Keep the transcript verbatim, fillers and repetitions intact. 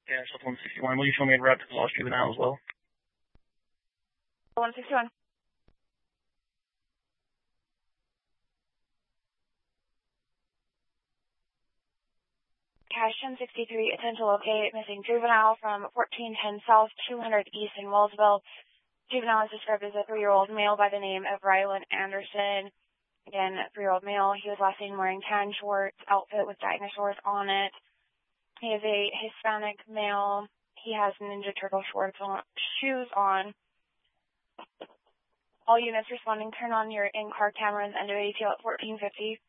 Yeah, it's one sixty-one. Will you show me a route to the lost juvenile as well? one sixty-one. Cash ten sixty-three, attempt to locate missing juvenile from fourteen ten South, two hundred East in Wellsville. Juvenile is described as a three-year-old male by the name of Rylan Anderson. Again, a three-year-old male. He was last seen wearing tan shorts, outfit with dinosaurs on it. He is a Hispanic male. He has Ninja Turtle shorts on, shoes on. All units responding, turn on your in-car cameras and do A T L at fourteen fifty.